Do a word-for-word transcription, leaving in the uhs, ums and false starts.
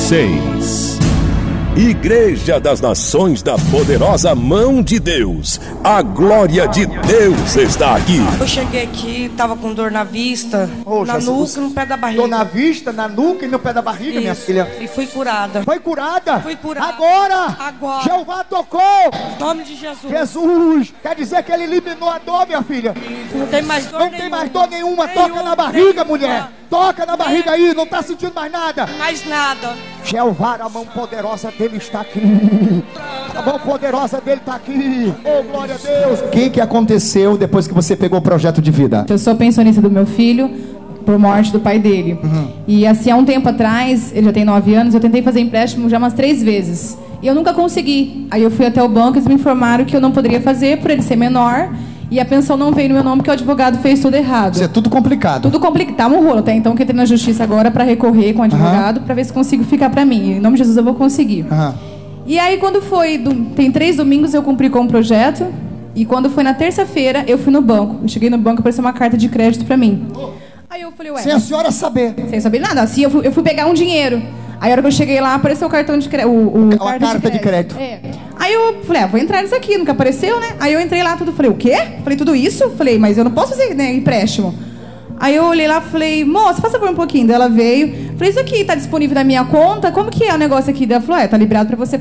seis. Igreja das Nações da Poderosa Mão de Deus. A glória de Deus está aqui. Eu cheguei aqui, tava com dor na vista, oh, na nuca e no pé da barriga. Dor na vista, na nuca e no pé da barriga, isso, minha filha. E fui curada. Foi curada? Fui curada. Agora? Agora. Jeová tocou. Em nome de Jesus. Jesus. Quer dizer que ele eliminou a dor, minha filha. Não tem mais dor Não nenhuma. tem mais dor nenhuma. nenhuma Toca na barriga, nenhuma. mulher. Toca na barriga aí. Não tá sentindo mais nada. Mais nada. Jeová, a mão poderosa dele está aqui. A mão poderosa dele está aqui. Oh, glória a Deus. O que que aconteceu depois que você pegou o projeto de vida? Eu sou pensionista do meu filho por morte do pai dele. Uhum. E assim, há um tempo atrás, ele já tem nove anos, eu tentei fazer empréstimo já umas três vezes. E eu nunca consegui. Aí eu fui até o banco e eles me informaram que eu não poderia fazer por ele ser menor. E a pensão não veio no meu nome porque o advogado fez tudo errado. Isso é tudo complicado. Tudo complicado. Tá um rolo, até então que entrei na justiça agora para recorrer com o advogado, uhum, para ver se consigo ficar para mim. Em nome de Jesus eu vou conseguir. Uhum. E aí quando foi, do, tem três domingos eu cumpri com o projeto. E quando foi na terça-feira eu fui no banco. Eu cheguei no banco e apareceu uma carta de crédito para mim. Aí eu falei, ué... Sem a senhora saber. Sem saber nada. Assim eu fui, eu fui pegar um dinheiro. Aí a hora que eu cheguei lá, apareceu o cartão de crédito. O, o carta, carta de crédito. De crédito. É. Aí eu falei, ah, vou entrar nisso aqui, nunca apareceu, né? Aí eu entrei lá, tudo, falei, o quê? Falei, tudo isso? Falei, mas eu não posso fazer, né, empréstimo. Aí eu olhei lá, falei, moça, faça por um pouquinho. Daí ela veio, falei, isso aqui tá disponível na minha conta? Como que é o negócio aqui? Daí ela falou, é, tá liberado pra você